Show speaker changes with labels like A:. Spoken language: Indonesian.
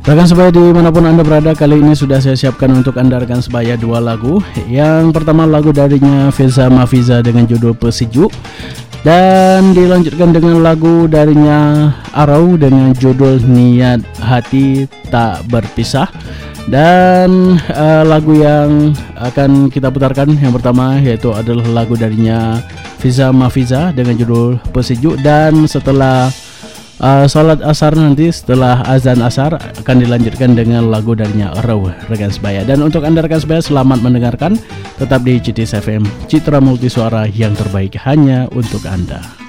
A: Rekan sebaya dimanapun Anda berada, kali ini sudah saya siapkan untuk Anda rekan sebaya 2 lagu. Yang pertama lagu darinya Feza Mafiza dengan judul Pesiju, dan dilanjutkan dengan lagu darinya Arau dengan judul Niat Hati Tak Berpisah. Dan lagu yang akan kita putarkan yang pertama yaitu adalah lagu darinya Feza Mafiza dengan judul Pesiju. Dan setelah salat asar nanti, setelah azan asar, akan dilanjutkan dengan lagu darinya Arau rekan sebaya. Dan untuk Anda rekan sebaya, selamat mendengarkan. Tetap di CITIS FM, Citra Multisuara yang terbaik hanya untuk Anda.